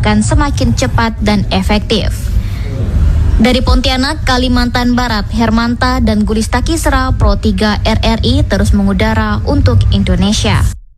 akan semakin cepat dan efektif. Dari Pontianak, Kalimantan Barat, Hermanta dan Gulista Kisra, Pro 3 RRI terus mengudara untuk Indonesia.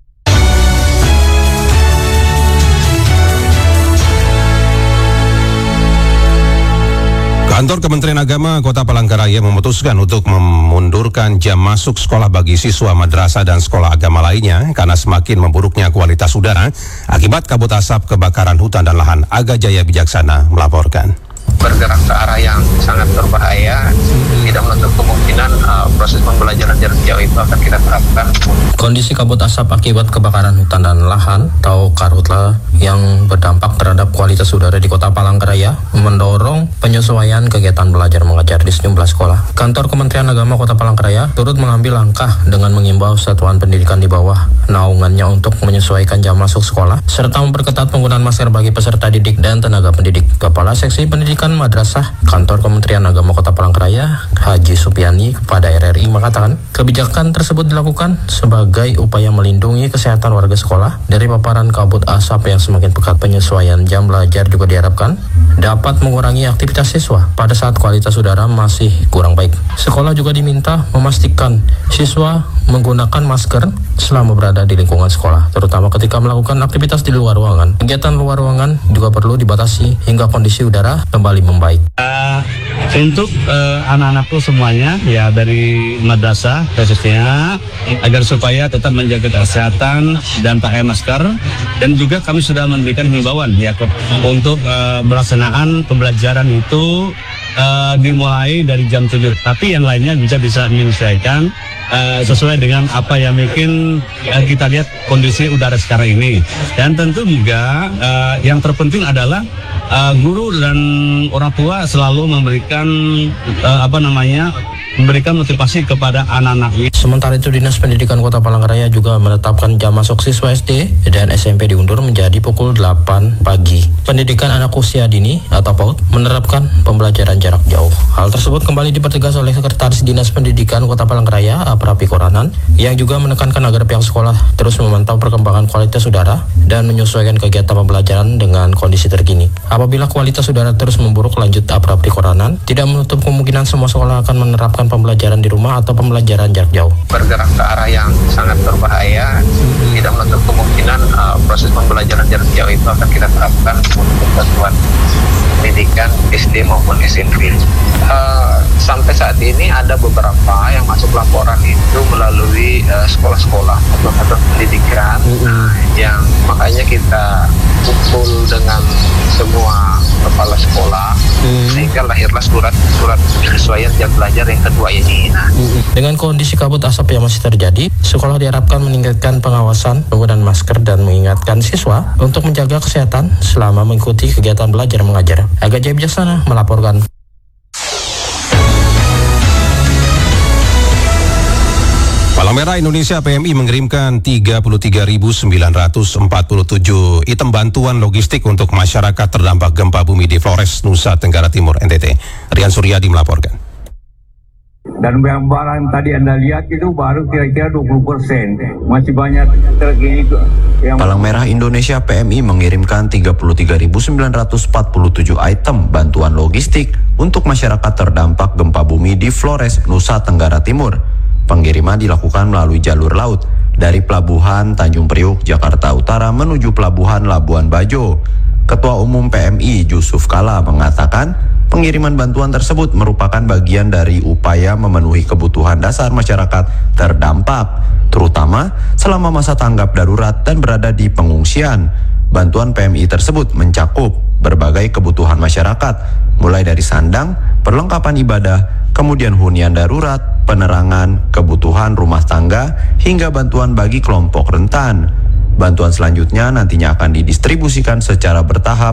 Kantor Kementerian Agama Kota Palangkaraya memutuskan untuk memundurkan jam masuk sekolah bagi siswa madrasah dan sekolah agama lainnya karena semakin memburuknya kualitas udara akibat kabut asap kebakaran hutan dan lahan. Aga Jaya Bijaksana melaporkan. Bergerak ke arah yang sangat berbahaya, tidak menutup kemungkinan proses pembelajaran jarak jauh itu akan kita terapkan. Kondisi kabut asap akibat kebakaran hutan dan lahan atau karhutla yang berdampak terhadap kualitas udara di Kota Palangkaraya mendorong penyesuaian kegiatan belajar mengajar di sejumlah sekolah. Kantor Kementerian Agama Kota Palangkaraya turut mengambil langkah dengan mengimbau satuan pendidikan di bawah naungannya untuk menyesuaikan jam masuk sekolah serta memperketat penggunaan masker bagi peserta didik dan tenaga pendidik. Kepala Seksi Pendidikan Madrasah Kantor Kementerian Agama Kota Palangkaraya, Haji Supiani, kepada RRI mengatakan, kebijakan tersebut dilakukan sebagai upaya melindungi kesehatan warga sekolah dari paparan kabut asap yang semakin pekat. Penyesuaian jam belajar juga diharapkan dapat mengurangi aktivitas siswa pada saat kualitas udara masih kurang baik. Sekolah juga diminta memastikan siswa menggunakan masker selama berada di lingkungan sekolah, terutama ketika melakukan aktivitas di luar ruangan. Kegiatan luar ruangan juga perlu dibatasi hingga kondisi udara kembali membaik. Untuk anak-anakku semuanya ya dari madrasah khususnya agar supaya tetap menjaga kesehatan dan pakai masker, dan juga kami sudah memberikan himbauan ya untuk melaksanakan pembelajaran itu dimulai dari jam 7, tapi yang lainnya bisa menyesuaikan sesuai dengan apa yang mungkin kita lihat kondisi udara sekarang ini. Dan tentu juga yang terpenting adalah guru dan orang tua selalu memberikan memberikan motivasi kepada anak-anak. Sementara itu, Dinas Pendidikan Kota Palangkaraya juga menetapkan jam masuk siswa SD dan SMP diundur menjadi pukul 8 pagi. Pendidikan anak usia dini atau PAUD menerapkan pembelajaran jarak jauh. Hal tersebut kembali dipertegas oleh Sekretaris Dinas Pendidikan Kota Palangkaraya, Aprapi Koranan, yang juga menekankan agar pihak sekolah terus memantau perkembangan kualitas udara dan menyesuaikan kegiatan pembelajaran dengan kondisi terkini. Apabila kualitas udara terus memburuk, lanjut Aprapi Koranan, tidak menutup kemungkinan semua sekolah akan menerapkan pembelajaran di rumah atau pembelajaran jarak jauh. Bergerak ke arah yang sangat berbahaya, tidak menutup kemungkinan proses pembelajaran jarak jauh itu akan kita terapkan untuk satuan pendidikan SD maupun SMP. Sampai saat ini ada beberapa yang masuk laporan itu melalui sekolah-sekolah atau satuan pendidikan, yang makanya kita kumpul dengan semua kepala sekolah sehingga lahirlah surat penyesuaian jam belajar yang kedua ini. Dengan kondisi kabut asap yang masih terjadi, sekolah diharapkan meningkatkan pengawasan, penggunaan masker dan mengingatkan siswa untuk menjaga kesehatan selama mengikuti kegiatan belajar mengajar. Aga Jaya Bijaksana melaporkan. Palang Merah Indonesia PMI mengirimkan 33.947 item bantuan logistik untuk masyarakat terdampak gempa bumi di Flores, Nusa Tenggara Timur, NTT. Rian Suryadi melaporkan. Dan yang barang tadi Anda lihat itu baru kira-kira 20%. Masih banyak terkini yang... Palang Merah Indonesia PMI mengirimkan 33.947 item bantuan logistik untuk masyarakat terdampak gempa bumi di Flores, Nusa Tenggara Timur. Pengiriman dilakukan melalui jalur laut dari Pelabuhan Tanjung Priuk, Jakarta Utara menuju Pelabuhan Labuan Bajo. Ketua Umum PMI Yusuf Kala mengatakan pengiriman bantuan tersebut merupakan bagian dari upaya memenuhi kebutuhan dasar masyarakat terdampak, terutama selama masa tanggap darurat dan berada di pengungsian. Bantuan PMI tersebut mencakup berbagai kebutuhan masyarakat, mulai dari sandang, perlengkapan ibadah, kemudian hunian darurat, penerangan, kebutuhan rumah tangga, hingga bantuan bagi kelompok rentan. Bantuan selanjutnya nantinya akan didistribusikan secara bertahap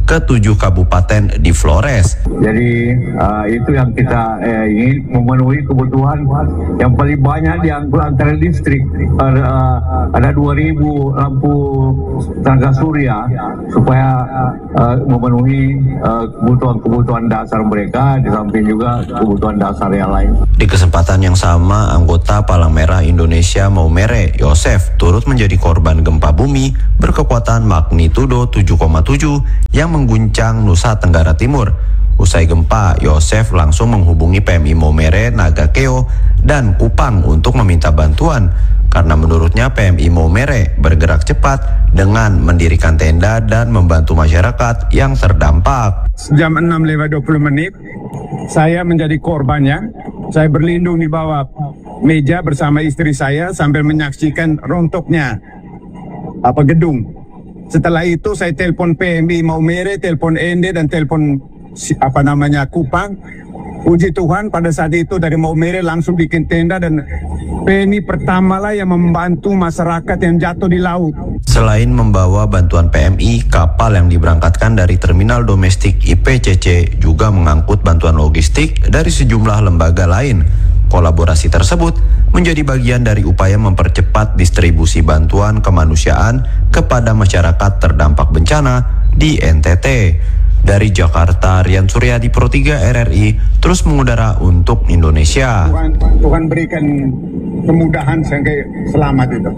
ke 7 kabupaten di Flores. Jadi itu yang kita ingin memenuhi kebutuhan yang paling banyak diangkut antara distrik. Ada 2.000 lampu tenaga surya supaya memenuhi kebutuhan dasar mereka, di samping juga kebutuhan dasar yang lain. Di kesempatan yang sama, anggota Palang Merah Indonesia Maumere, Yosef, turut menjadi korban gempa bumi berkekuatan magnitudo 7,7 yang mengguncang Nusa Tenggara Timur. Usai gempa, Yosef langsung menghubungi PMI Maumere, Nagakeo, dan Kupang untuk meminta bantuan. Karena menurutnya PMI Maumere bergerak cepat dengan mendirikan tenda dan membantu masyarakat yang terdampak. Jam 6:20 saya menjadi korbannya. Saya berlindung di bawah meja bersama istri saya sambil menyaksikan rontoknya gedung. Setelah itu saya telepon PMI Maumere, telepon Ende, dan telepon Kupang. Puji Tuhan pada saat itu dari Maumere langsung bikin tenda, dan PMI pertamalah yang membantu masyarakat yang jatuh di laut. Selain membawa bantuan PMI, kapal yang diberangkatkan dari terminal domestik IPCC juga mengangkut bantuan logistik dari sejumlah lembaga lain. Kolaborasi tersebut menjadi bagian dari upaya mempercepat distribusi bantuan kemanusiaan kepada masyarakat terdampak bencana di NTT. Dari Jakarta, Rian Suryadi, Pro 3 RRI, terus mengudara untuk Indonesia. Tuhan berikan kemudahan sampai selamat itu.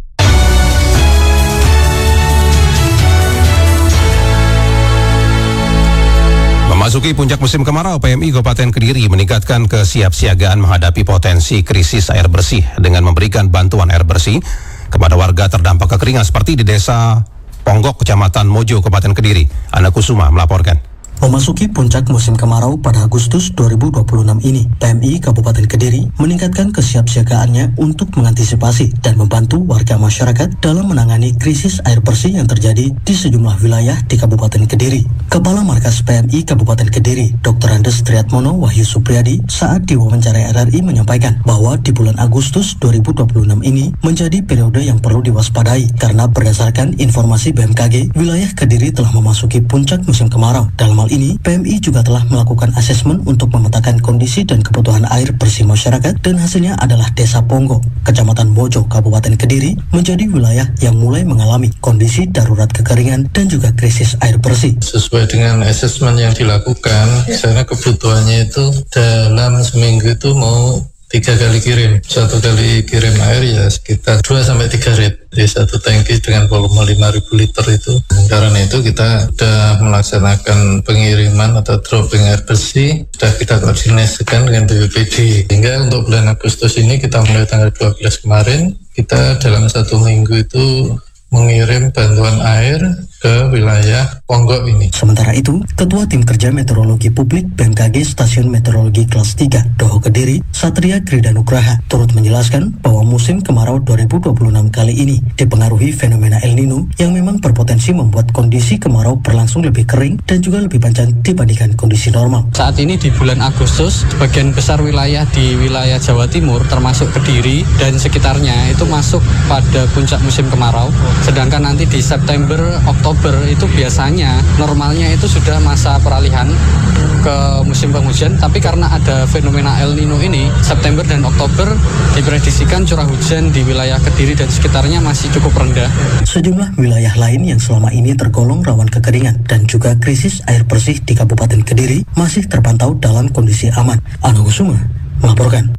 Memasuki puncak musim kemarau, PMI Kabupaten Kediri meningkatkan kesiapsiagaan menghadapi potensi krisis air bersih dengan memberikan bantuan air bersih kepada warga terdampak kekeringan seperti di Desa Ponggok, Kecamatan Mojo, Kabupaten Kediri. Ana Kusuma melaporkan. Memasuki puncak musim kemarau pada Agustus 2026 ini, PMI Kabupaten Kediri meningkatkan kesiapsiagaannya untuk mengantisipasi dan membantu warga masyarakat dalam menangani krisis air bersih yang terjadi di sejumlah wilayah di Kabupaten Kediri. Kepala Markas PMI Kabupaten Kediri, Dr. Andes Triatmono Wahyu Supriyadi, saat diwawancara RRI menyampaikan bahwa di bulan Agustus 2026 ini menjadi periode yang perlu diwaspadai karena berdasarkan informasi BMKG, wilayah Kediri telah memasuki puncak musim kemarau. Dalam hal ini, PMI juga telah melakukan asesmen untuk memetakan kondisi dan kebutuhan air bersih masyarakat, dan hasilnya adalah Desa Ponggok, Kecamatan Mojo, Kabupaten Kediri menjadi wilayah yang mulai mengalami kondisi darurat kekeringan dan juga krisis air bersih. Sesuai dengan asesmen yang dilakukan, karena kebutuhannya itu dalam seminggu itu mau 3 kali kirim. 1 kali kirim air ya sekitar 2-3 rit di satu tangki dengan volume 5.000 liter itu. Karena itu kita sudah melaksanakan pengiriman atau dropping air bersih, sudah kita koordinasikan dengan BPBD. Hingga untuk bulan Agustus ini kita mulai tanggal 12 kemarin, kita dalam 1 minggu itu mengirim bantuan air ke wilayah Ponggok ini. Sementara itu, Ketua Tim Kerja Meteorologi Publik BMKG Stasiun Meteorologi Kelas 3 Doho Kediri, Satria Kridanugraha, turut menjelaskan bahwa musim kemarau 2026 kali ini dipengaruhi fenomena El Nino yang memang berpotensi membuat kondisi kemarau berlangsung lebih kering dan juga lebih panjang dibandingkan kondisi normal. Saat ini di bulan Agustus, sebagian besar wilayah di wilayah Jawa Timur termasuk Kediri dan sekitarnya itu masuk pada puncak musim kemarau. Sedangkan nanti di September, Oktober itu biasanya normalnya itu sudah masa peralihan ke musim penghujan, tapi karena ada fenomena El Nino ini, September dan Oktober diprediksikan curah hujan di wilayah Kediri dan sekitarnya masih cukup rendah. Sejumlah wilayah lain yang selama ini tergolong rawan kekeringan dan juga krisis air bersih di Kabupaten Kediri masih terpantau dalam kondisi aman. Ana Kusuma melaporkan.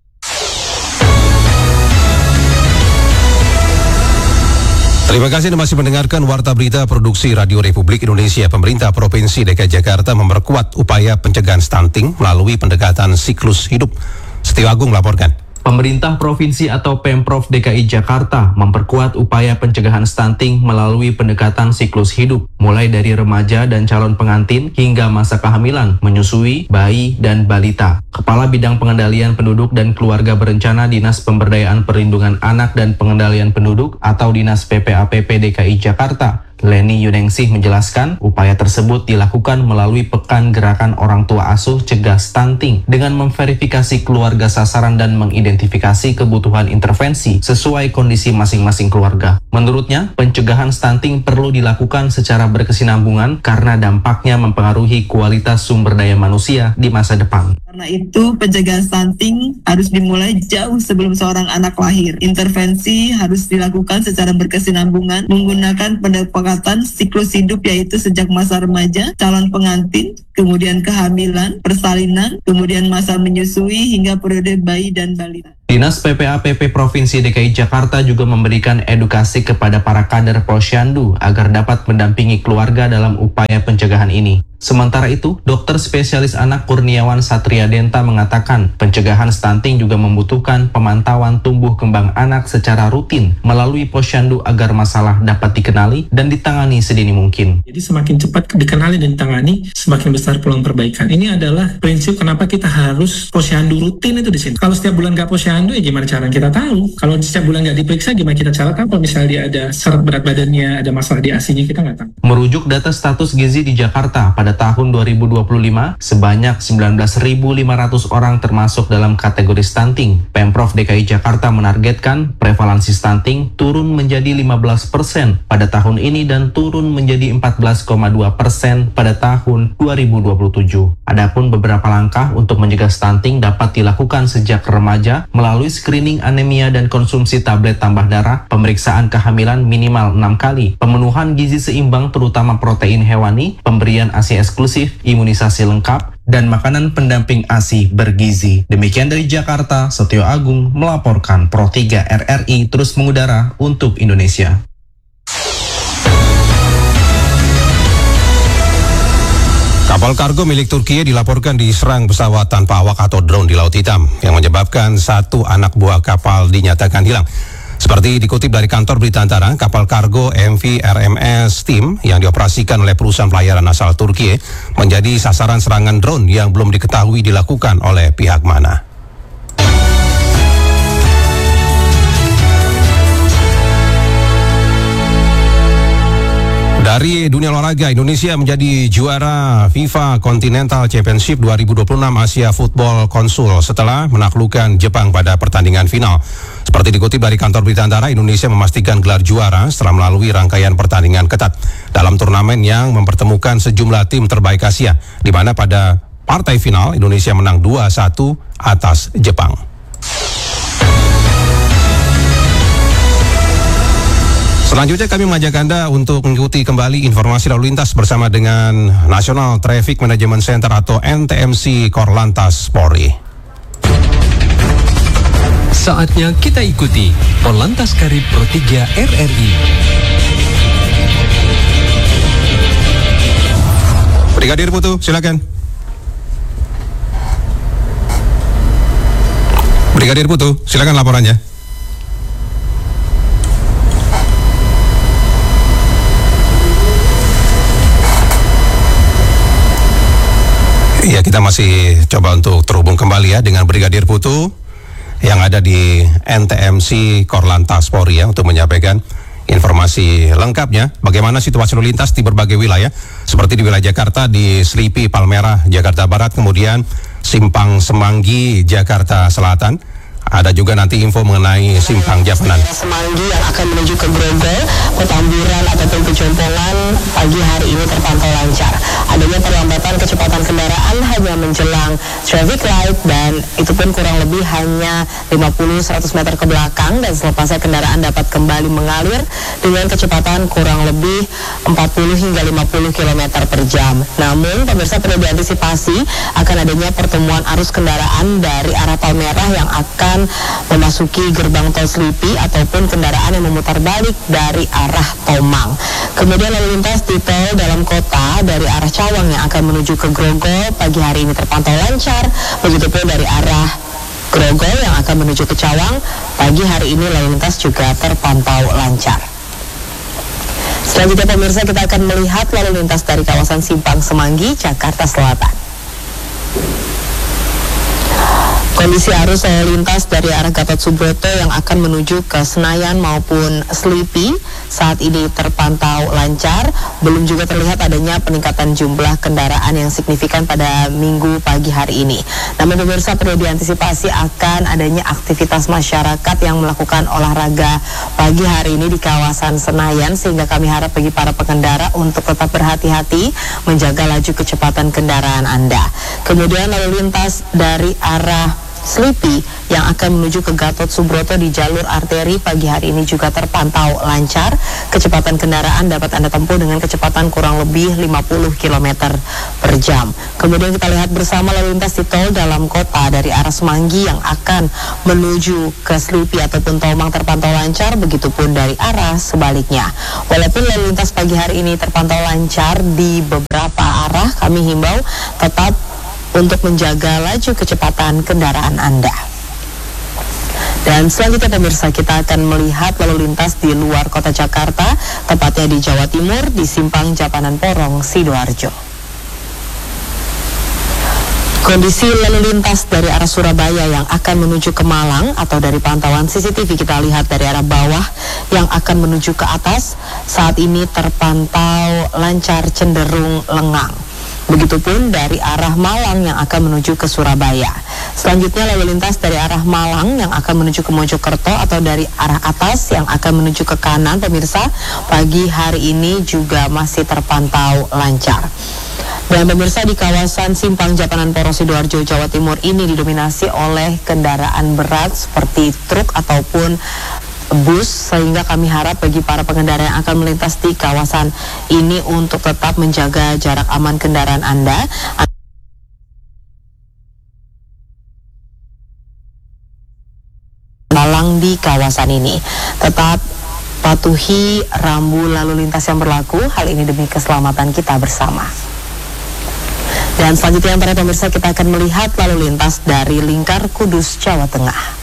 Terima kasih Anda masih mendengarkan Warta Berita Produksi Radio Republik Indonesia. Pemerintah Provinsi DKI Jakarta memperkuat upaya pencegahan stunting melalui pendekatan siklus hidup. Setio Agung melaporkan. Pemerintah Provinsi atau Pemprov DKI Jakarta memperkuat upaya pencegahan stunting melalui pendekatan siklus hidup, mulai dari remaja dan calon pengantin hingga masa kehamilan, menyusui, bayi, dan balita. Kepala Bidang Pengendalian Penduduk dan Keluarga Berencana Dinas Pemberdayaan Perlindungan Anak dan Pengendalian Penduduk atau Dinas PPAPP DKI Jakarta, Leni Yuningsih menjelaskan, upaya tersebut dilakukan melalui Pekan Gerakan Orang Tua Asuh Cegah Stunting dengan memverifikasi keluarga sasaran dan mengidentifikasi kebutuhan intervensi sesuai kondisi masing-masing keluarga. Menurutnya, pencegahan stunting perlu dilakukan secara berkesinambungan karena dampaknya mempengaruhi kualitas sumber daya manusia di masa depan. Karena itu, pencegahan stunting harus dimulai jauh sebelum seorang anak lahir. Intervensi harus dilakukan secara berkesinambungan menggunakan pendekatan siklus hidup, yaitu sejak masa remaja, calon pengantin, kemudian kehamilan, persalinan, kemudian masa menyusui hingga periode bayi dan balita. Dinas PPAPP Provinsi DKI Jakarta juga memberikan edukasi kepada para kader Posyandu agar dapat mendampingi keluarga dalam upaya pencegahan ini. Sementara itu, dokter spesialis anak Kurniawan Satria Denta mengatakan pencegahan stunting juga membutuhkan pemantauan tumbuh kembang anak secara rutin melalui Posyandu agar masalah dapat dikenali dan ditangani sedini mungkin. Jadi semakin cepat dikenali dan ditangani, semakin besar peluang perbaikan. Ini adalah prinsip kenapa kita harus Posyandu rutin itu di sini. Kalau setiap bulan nggak Posyandu, ya gimana cara kita tahu? Kalau setiap bulan nggak diperiksa, gimana kita cara tahu? Kalau misalnya dia ada seret berat badannya, ada masalah di ASI-nya, kita nggak tahu. Merujuk data status gizi di Jakarta pada tahun 2025, sebanyak 19.500 orang termasuk dalam kategori stunting. Pemprov DKI Jakarta menargetkan prevalensi stunting turun menjadi 15% pada tahun ini dan turun menjadi 14,2% pada tahun 2027. Adapun beberapa langkah untuk mencegah stunting dapat dilakukan sejak remaja melalui screening anemia dan konsumsi tablet tambah darah, pemeriksaan kehamilan minimal 6 kali, pemenuhan gizi seimbang terutama protein hewani, pemberian ASI eksklusif, imunisasi lengkap, dan makanan pendamping ASI bergizi. Demikian dari Jakarta, Setio Agung melaporkan Pro 3 RRI terus mengudara untuk Indonesia. Kapal kargo milik Turki dilaporkan diserang pesawat tanpa awak atau drone di Laut Hitam yang menyebabkan satu anak buah kapal dinyatakan hilang. Seperti dikutip dari kantor berita Antara, kapal kargo MV RMS Tim yang dioperasikan oleh perusahaan pelayaran asal Turki menjadi sasaran serangan drone yang belum diketahui dilakukan oleh pihak mana. Dari dunia olahraga, Indonesia menjadi juara FIFA Continental Championship 2026 Asia Football Konsul setelah menaklukkan Jepang pada pertandingan final. Seperti dikutip dari kantor berita Antara, Indonesia memastikan gelar juara setelah melalui rangkaian pertandingan ketat dalam turnamen yang mempertemukan sejumlah tim terbaik Asia, di mana pada partai final Indonesia menang 2-1 atas Jepang. Selanjutnya kami mengajak Anda untuk mengikuti kembali informasi lalu lintas bersama dengan National Traffic Management Center atau NTMC Korlantas Polri. Saatnya kita ikuti Korlantas Karib Pro 3 RRI. Brigadir Putu, silakan. Brigadir Putu, silakan laporannya. Ya, kita masih coba untuk terhubung kembali ya dengan Brigadir Putu yang ada di NTMC Korlantas Polri ya untuk menyampaikan informasi lengkapnya bagaimana situasi lalu lintas di berbagai wilayah seperti di wilayah Jakarta di Selipi, Palmerah, Jakarta Barat, kemudian Simpang Semanggi, Jakarta Selatan. Ada juga nanti info mengenai Simpang Japanan. Semanggi yang akan menuju ke Grogol, Petamburan ataupun Pejompongan pagi hari ini terpantau lancar. Adanya perlambatan kecepatan kendaraan hanya menjelang traffic light dan itu pun kurang lebih hanya 50-100 meter ke belakang dan selepasnya kendaraan dapat kembali mengalir dengan kecepatan kurang lebih 40 hingga 50 km per jam. Namun pemirsa perlu diantisipasi akan adanya pertemuan arus kendaraan dari arah Palmerah yang akan memasuki gerbang tol Selipi ataupun kendaraan yang memutar balik dari arah Tomang. Kemudian lalu lintas di tol dalam kota dari arah Cawang yang akan menuju ke Grogol pagi hari ini terpantau lancar. Begitupun dari arah Grogol yang akan menuju ke Cawang pagi hari ini lalu lintas juga terpantau lancar. Selanjutnya pemirsa kita akan melihat lalu lintas dari kawasan Simpang Semanggi, Jakarta Selatan. Kondisi arus lalu lintas dari arah Gatot Subroto yang akan menuju ke Senayan maupun Selipi saat ini terpantau lancar. Belum juga terlihat adanya peningkatan jumlah kendaraan yang signifikan pada Minggu pagi hari ini. Namun pemirsa, perlu diantisipasi akan adanya aktivitas masyarakat yang melakukan olahraga pagi hari ini di kawasan Senayan, sehingga kami harap bagi para pengendara untuk tetap berhati-hati menjaga laju kecepatan kendaraan Anda. Kemudian lalu lintas dari arah Selipi yang akan menuju ke Gatot Subroto di jalur arteri pagi hari ini juga terpantau lancar. Kecepatan kendaraan dapat Anda tempuh dengan kecepatan kurang lebih 50 km per jam. Kemudian kita lihat bersama lalu lintas di tol dalam kota dari arah Semanggi yang akan menuju ke Selipi ataupun Tomang terpantau lancar, begitupun dari arah sebaliknya. Walaupun lalu lintas pagi hari ini terpantau lancar di beberapa arah, kami himbau tetap untuk menjaga laju kecepatan kendaraan Anda. Dan selanjutnya pemirsa, kita akan melihat lalu lintas di luar kota Jakarta, tepatnya di Jawa Timur, di Simpang Japanan Porong, Sidoarjo. Kondisi lalu lintas dari arah Surabaya yang akan menuju ke Malang atau dari pantauan CCTV kita lihat dari arah bawah yang akan menuju ke atas, saat ini terpantau lancar cenderung lengang. Begitupun dari arah Malang yang akan menuju ke Surabaya. Selanjutnya lalu lintas dari arah Malang yang akan menuju ke Mojokerto atau dari arah atas yang akan menuju ke kanan, pemirsa, pagi hari ini juga masih terpantau lancar. Dan pemirsa, di kawasan Simpang Japanan Porong Sidoarjo, Jawa Timur ini didominasi oleh kendaraan berat seperti truk ataupun bus, sehingga kami harap bagi para pengendara yang akan melintas di kawasan ini untuk tetap menjaga jarak aman kendaraan Anda. Malang di kawasan ini tetap patuhi rambu lalu lintas yang berlaku, hal ini demi keselamatan kita bersama. Dan selanjutnya para pemirsa, kita akan melihat lalu lintas dari Lingkar Kudus, Jawa Tengah.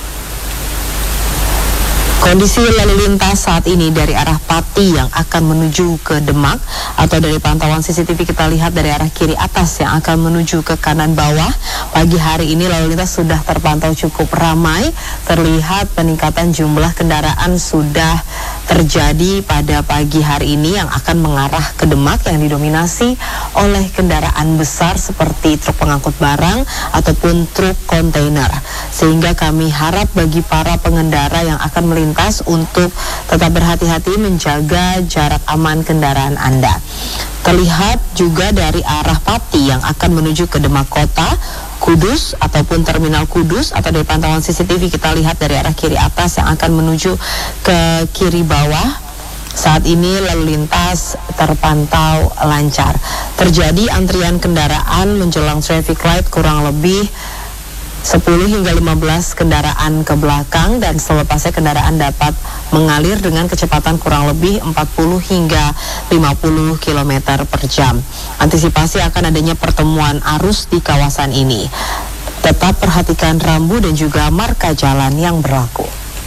Kondisi lalu lintas saat ini dari arah Pati yang akan menuju ke Demak atau dari pantauan CCTV kita lihat dari arah kiri atas yang akan menuju ke kanan bawah. Pagi hari ini lalu lintas sudah terpantau cukup ramai. Terlihat peningkatan jumlah kendaraan sudah terjadi pada pagi hari ini yang akan mengarah ke Demak, yang didominasi oleh kendaraan besar seperti truk pengangkut barang ataupun truk kontainer. Sehingga kami harap bagi para pengendara yang akan melintas untuk tetap berhati-hati menjaga jarak aman kendaraan Anda. Terlihat juga dari arah Pati yang akan menuju ke Demak Kota, Kudus ataupun Terminal Kudus atau dari pantauan CCTV kita lihat dari arah kiri atas yang akan menuju ke kiri bawah. Saat ini lalu lintas terpantau lancar. Terjadi antrian kendaraan menjelang traffic light kurang lebih 10 hingga 15 kendaraan ke belakang, dan selepasnya kendaraan dapat mengalir dengan kecepatan kurang lebih 40 hingga 50 km per jam. Antisipasi akan adanya pertemuan arus di kawasan ini. Tetap perhatikan rambu dan juga marka jalan yang berlaku.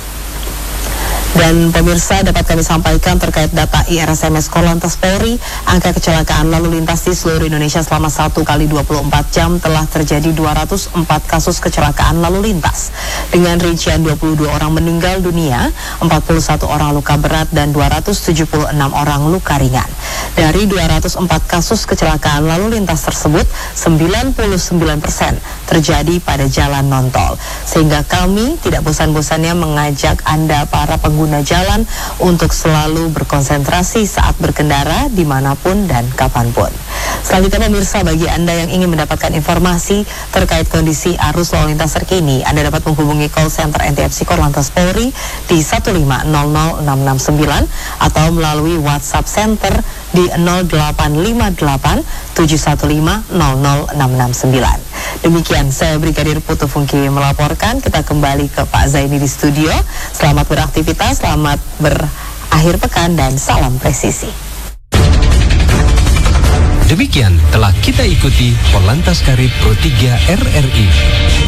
Dan pemirsa, dapat kami sampaikan terkait data IRSMS Korlantas Polri, angka kecelakaan lalu lintas di seluruh Indonesia selama 1 kali 24 jam telah terjadi 204 kasus kecelakaan lalu lintas. Dengan rincian 22 orang meninggal dunia, 41 orang luka berat dan 276 orang luka ringan. Dari 204 kasus kecelakaan lalu lintas tersebut, 99% terjadi pada jalan non-tol. Sehingga kami tidak bosan-bosannya mengajak Anda para pengguna jalan untuk selalu berkonsentrasi saat berkendara dimanapun dan kapanpun. Selanjutnya pemirsa, bagi Anda yang ingin mendapatkan informasi terkait kondisi arus lalu lintas terkini, Anda dapat menghubungi call center NTFC Korlantas Polri di 1500669 atau melalui WhatsApp Center di 0858 715 00669. Demikian, saya Brigadir Putu Fungki melaporkan. Kita kembali ke Pak Zaini di studio. Selamat beraktivitas, selamat berakhir pekan, dan salam presisi. Demikian telah kita ikuti Korlantas Karib Pro 3 RRI.